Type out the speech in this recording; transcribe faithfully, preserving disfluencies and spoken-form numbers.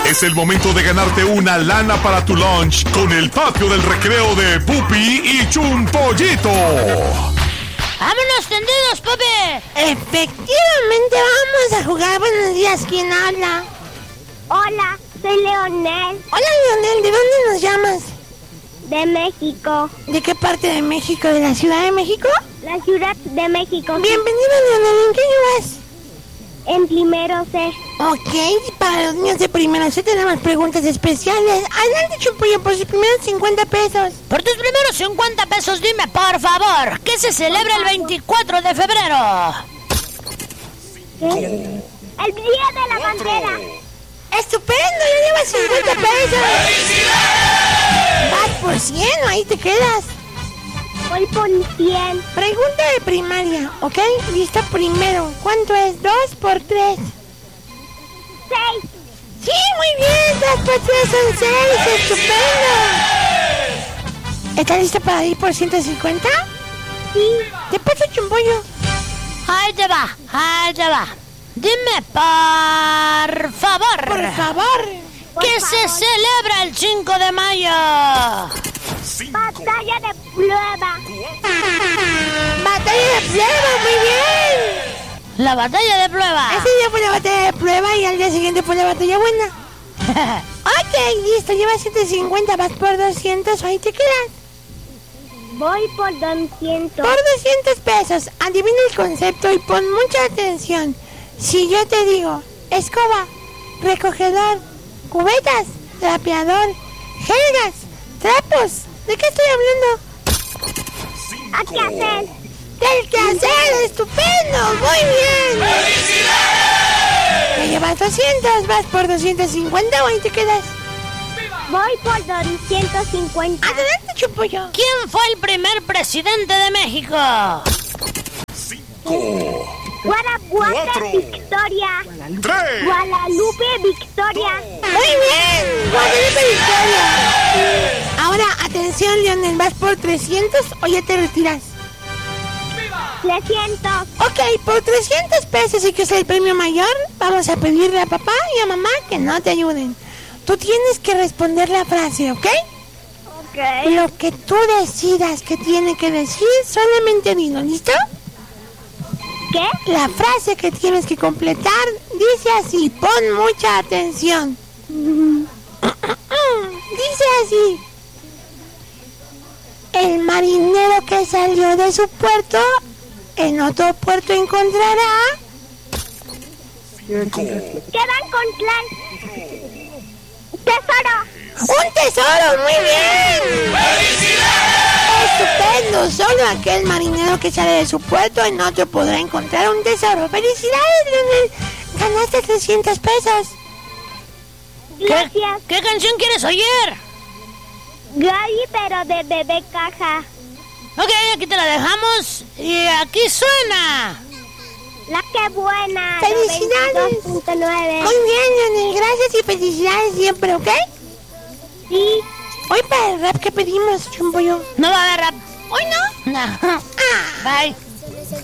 Es el momento de ganarte una lana para tu lunch con el patio del recreo de Pupi y Chunpollito. ¡Vámonos tendidos, Pupi! Efectivamente, vamos a jugar. Buenos días, ¿quién habla? Hola, soy Leonel. Hola, Leonel, ¿de dónde nos llamas? De México. ¿De qué parte de México? ¿De la Ciudad de México? La Ciudad de México. Bienvenido, Leonel. ¿En qué llevas? En primero C. Ok, para los niños de primero C tenemos preguntas especiales. Adelante, Chumpollo, por sus primeros cincuenta pesos. Por tus primeros cincuenta pesos, dime, por favor, ¿qué se celebra el veinticuatro de febrero? ¿Qué? El Día de la Bandera. ¡Estupendo! ¡Ya llevas cincuenta pesos! ¡Felicidades! Vas por cien, ¿o ahí te quedas? Voy por cien. Pregunta de primaria, ¿ok? Listo, primero. ¿Cuánto es dos por tres? seis. ¡Sí, muy bien! dos por tres son seis. ¡Estupendo! ¿Estás lista para ir por ciento cincuenta? Sí. ¿Te paso, Chumpollo? Ahí te va, ahí te va. Dime, por favor. Por favor. ¿Qué Por se favor. celebra el cinco de mayo? Batalla de prueba. ¡Batalla de prueba! ¡Muy bien! La batalla de prueba. Ese día fue la batalla de prueba y al día siguiente fue la batalla buena. Ok, listo, llevas ciento cincuenta, vas por doscientos, ahí te quedas. Voy por doscientos. Por doscientos pesos, adivina el concepto y pon mucha atención. Si yo te digo escoba, recogedor, cubetas, trapeador, jergas, trapos, ¿de qué estoy hablando? ¿A qué hacer? ¡Del quehacer! ¡Estupendo! ¡Muy bien! ¡Felicidades! Ya llevas doscientos, vas por doscientos cincuenta o ahí te quedas. Voy por doscientos cincuenta. Adelante, Chumpollo. ¿Quién fue el primer presidente de México? Cinco, Guanajuato, Cuatro. Victoria. tres, Guadalupe, Victoria. Muy bien, Guadalupe Victoria. Ahora, atención, Leonel, ¿vas por trescientos o ya te retiras? trescientos. Ok, por trescientos pesos y que es el premio mayor, vamos a pedirle a papá y a mamá que no te ayuden. Tú tienes que responder la frase, ¿ok? Ok. Lo que tú decidas que tiene que decir, solamente dilo, ¿listo? ¿Qué? La frase que tienes que completar dice así, pon mucha atención. Dice así: el marinero que salió de su puerto, en otro puerto encontrará... ¿Qué va a encontrar? ¡Tesoro! ¡Un tesoro! ¡Muy bien! ¡Estupendo! Solo aquel marinero que sale de su puerto en otro podrá encontrar un tesoro. ¡Felicidades, Leonel! Ganaste trescientos pesos. Gracias. ¿Qué canción quieres oír? Gaby, pero de Bebé Caja. Ok, aquí te la dejamos y aquí suena. La que buena. ¡Felicidades! noventa y dos punto nueve. Muy bien, Leonel. Gracias y felicidades siempre, ¿ok? Sí. Hoy para el rap que pedimos, Chumpollo. No va a haber rap. ¿Hoy no? No. Ah. Bye.